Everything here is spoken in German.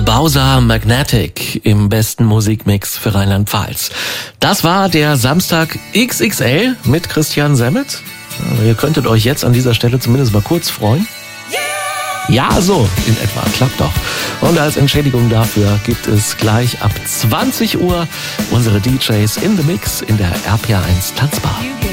Bowser Magnetic im besten Musikmix für Rheinland-Pfalz. Das war der Samstag XXL mit Christian Semmet. Also ihr könntet euch jetzt an dieser Stelle zumindest mal kurz freuen. Ja, so in etwa, klappt doch. Und als Entschädigung dafür gibt es gleich ab 20 Uhr unsere DJs in the Mix in der RPA1 Tanzbar.